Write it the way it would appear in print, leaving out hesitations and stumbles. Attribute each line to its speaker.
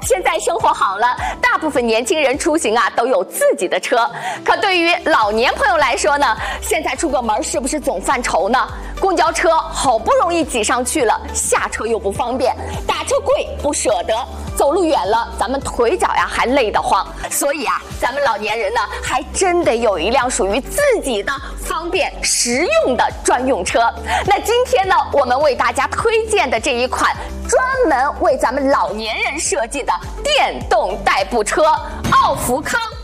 Speaker 1: 现在生活好了，大部分年轻人出行啊都有自己的车。可对于老年朋友来说呢，现在出个门是不是总犯愁呢？公交车好不容易挤上去了，下车又不方便，打车贵不舍得，走路远了咱们腿脚呀还累得慌。所以啊，咱们老年人呢还真得有一辆属于自己的方便实用的专用车。那今天呢，我们为大家推荐的这一款专门为咱们老年人设计的电动代步车——奥福康